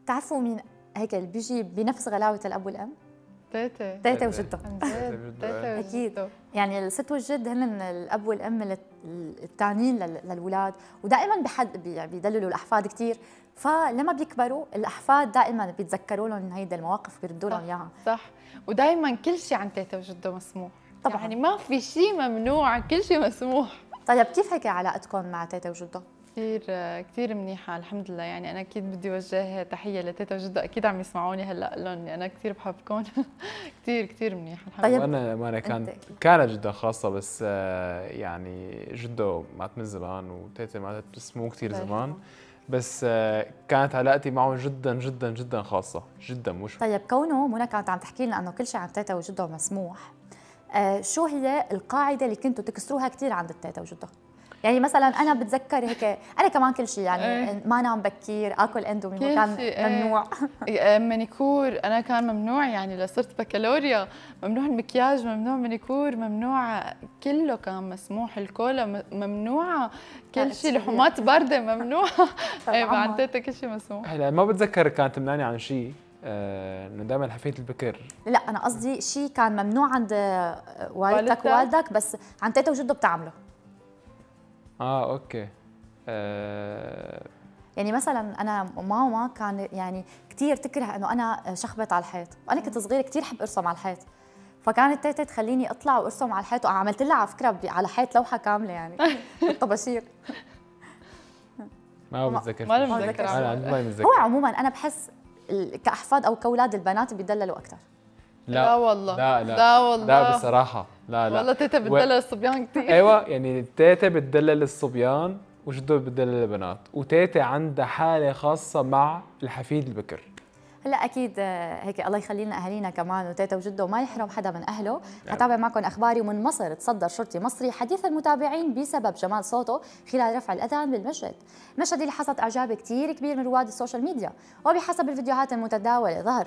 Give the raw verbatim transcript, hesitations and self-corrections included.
بتعرفوا مين هيك اللي بيجي بنفس غلاوه الاب والام؟ تيتا تيتا وجده. تيتا اكيد. يعني الست والجد هن الاب والام الثانيين للولاد، ودائما بحد يعني بيدللوا الاحفاد كثير، فلما بيكبروا الاحفاد دائما بيتذكروا لهم هيدا المواقف بيردوا لهم اياها. صح، ودائما كل شيء عن تيتا وجده مسموح طبعا، يعني ما في شيء ممنوع، كل شيء مسموح. طيب كيف هيك علاقتكم مع تيتا وجده؟ كثير كثير منيحة الحمد لله. يعني أنا أكيد بدي أوجه تحية لتيتا وجدة، أكيد عم يسمعوني هلا، أقول لهم إني أنا كثير بحبكم. كثير كثير منيحة الحمد لله. طيب وأنا ما أنا كانت كانت جدة خاصة، بس يعني جده مات من زمان وتيتا ماتت بس مو كثير زمان، بس كانت علاقتي معه جدا جدا جدا خاصة جدا مش. طيب كونه منى كانت عم تحكي لنا إنه كل شيء عن تيتا وجده مسموح، آه شو هي القاعدة اللي كنتوا تكسروها كثير عند التيتا وجده؟ يعني مثلا انا بتذكر هيك، انا كمان كل شيء يعني ايه. ما نام بكير، اكل اندومي كان ممنوع. ايه. مانيكور انا كان ممنوع، يعني لصرت بكالوريا ممنوع المكياج، ممنوع مانيكور، ممنوع كله كان مسموح، الكولا ممنوعه، كل شيء، لحومات بارده ممنوعه. ايه عن تيتا كل شيء مسموح. هلا ما بتذكر كانت تمنعني عن شيء، انه دائما حفية البكر. لا انا قصدي شيء كان ممنوع عند والدتك ووالدك، بس عن تيتا وجده بتعمله. اه اوكي. آه يعني مثلا انا ماما كان يعني كثير تكره انه انا شخبط على الحيط، وانا كنت صغيره كثير احب ارسم على الحيط، فكانت تيتا تخليني اطلع وارسم على الحيط، وعملت لها على فكره على حيط لوحه كامله يعني الطباشير. ما بتذكر. ما بتذكر. هو عموما انا بحس كاحفاد او كاولاد البنات بيدللوا اكثر. لا, لا والله لا لا, لا والله لا بصراحة لا لا والله تيتا بتدلل و... الصبيان كثير. ايوه يعني تيتا بتدلل الصبيان وجده بتدلل البنات، وتيتا عندها حالة خاصة مع الحفيد البكر. هلا اكيد هيك الله يخلي لنا اهالينا كمان وتيتا وجده وما يحرم حدا من اهله. حتابع معكم اخباري. ومن مصر تصدر شرطي مصري حديث المتابعين بسبب جمال صوته خلال رفع الاذان بالمسجد. المشهد اللي حصد اعجاب كثير كبير من رواد السوشيال ميديا، وبحسب الفيديوهات المتداوله ظهر